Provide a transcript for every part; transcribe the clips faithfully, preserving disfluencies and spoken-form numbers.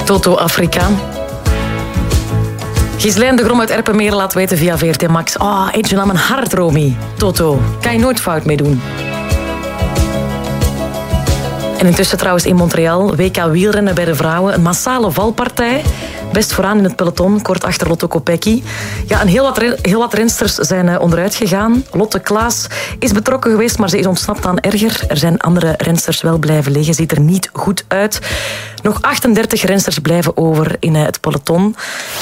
Toto Afrika. Ghislaine de Grom uit Erpenmeer laat weten via V R T Max. Ah, oh, eentje aan mijn hart, Romy. Toto, kan je nooit fout mee doen. En intussen trouwens in Montreal, W K wielrennen bij de vrouwen. Een massale valpartij. Best vooraan in het peloton, kort achter Lotto Kopecky. Ja, en heel wat, ren- heel wat rensters zijn onderuit gegaan. Lotte Klaas is betrokken geweest, maar ze is ontsnapt aan erger. Er zijn andere rensters wel blijven liggen. Ziet er niet goed uit. Nog achtendertig rensters blijven over in het peloton.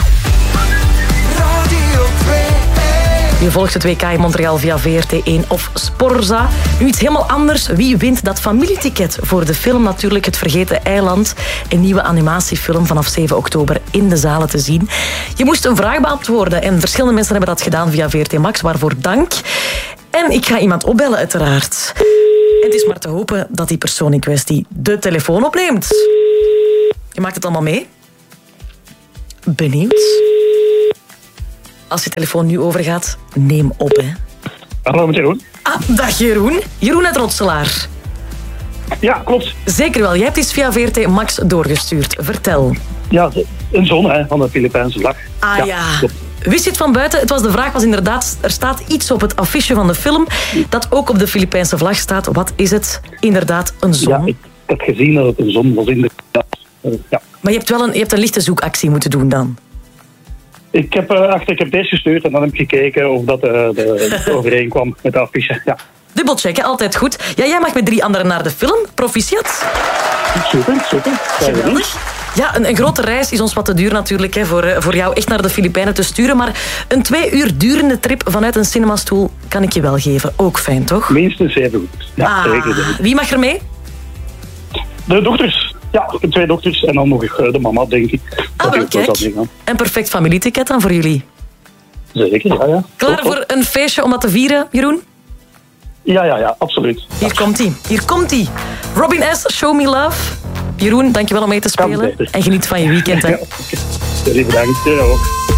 Je volgt het W K in Montreal via V R T één of Sporza. Nu iets helemaal anders. Wie wint dat familieticket voor de film? Natuurlijk Het Vergeten Eiland. Een nieuwe animatiefilm vanaf zeven oktober in de zalen te zien. Je moest een vraag beantwoorden en verschillende mensen hebben dat gedaan via V R T Max. Waarvoor dank. En ik ga iemand opbellen uiteraard. En het is maar te hopen dat die persoon in kwestie de telefoon opneemt. Je maakt het allemaal mee? Benieuwd? Als je telefoon nu overgaat, neem op, hè. Hallo, met Jeroen. Ah, dag Jeroen. Jeroen uit Rotselaar. Ja, klopt. Zeker wel. Jij hebt iets via V R T Max doorgestuurd. Vertel. Ja, een zon hè, van de Filipijnse vlag. Ah ja. ja. Klopt. Wist je het van buiten? Het was de vraag was inderdaad, er staat iets op het affiche van de film dat ook op de Filipijnse vlag staat. Wat is het? Inderdaad, een zon. Ja, ik heb gezien dat het een zon was in de... Uh, ja. Maar je hebt wel een, je hebt een lichte zoekactie moeten doen dan. Ik heb, uh, achter, ik heb deze gestuurd en dan heb ik gekeken of dat uh, de, overeenkwam met de affiche. Ja. Dubbelchecken, altijd goed. Ja, jij mag met drie anderen naar de film. Proficiat. Super, super. Geweldig. Ja, een, een grote reis is ons wat te duur natuurlijk, hè, voor, voor jou echt naar de Filipijnen te sturen. Maar een twee uur durende trip vanuit een cinemastoel kan ik je wel geven. Ook fijn, toch? Minstens even goed. Ja, ah, zeker. Wie mag er mee? De dochters. Ja, de twee dochters en dan nog de mama, denk ik. Ah, wel, kijk. Een perfect familieticket dan voor jullie. Zeker, ja, ja. Klaar top, voor top. Een feestje om dat te vieren, Jeroen? Ja, ja, ja, absoluut. Hier komt hij. Hier komt hij. Robin S., Show Me Love. Jeroen, dankjewel om mee te spelen. En geniet van je weekend, hè. Jullie bedankt. Ja, ook.